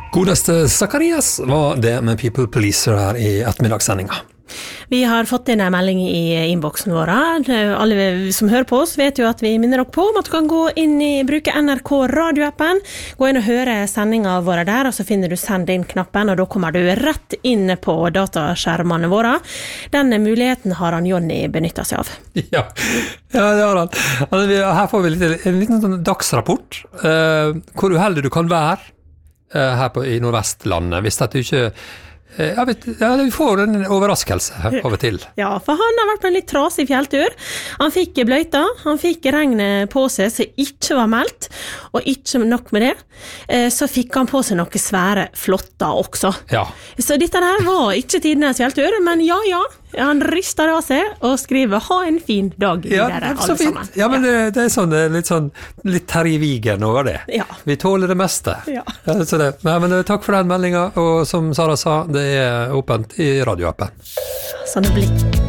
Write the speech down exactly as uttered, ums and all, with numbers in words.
Godeste Zacharias var det med People Pleaser her i ettermiddagssendinga. Vi har fått inn en melding i innboksen vår. Alle som hører på oss vet jo at vi minner dere på om at du kan gå inn i, bruke N R K radioappen, gå inn og høre sendinga våre der, og så finner du send inn-knappen, og da kommer du rett inn på dataskjermene våre. Denne muligheten har han Jonny benyttet seg av. Ja, ja det har han. Altså, vi, her får vi litt, en liten sånn dagsrapport, uh, hvor uheldig du kan være uh, her på, i Nordvestlandet, hvis at du ikke Jeg vet, ja, vi får en overraskelse av og til. Ja, for han har vært på en litt trasig fjelltur. Han fikk bløyta, han fikk regnet på seg som ikke var meldt, og ikke nok med det, så fikk han på seg noen svære flotter også. Ja. Så dette der var ikke tidenes fjelltur, men ja, ja, han rister det av seg og skriver «Ha en fin dag» i ja, dere det alle sammen. Ja, men det, det er sånn, det er litt sånn, litt Terje Vigen over det. Ja. Vi tåler det meste. Ja. Ja, så det. Nei, men takk for den meldingen, og som Sara sa, det er åpent i radioappen. Sånn det blir.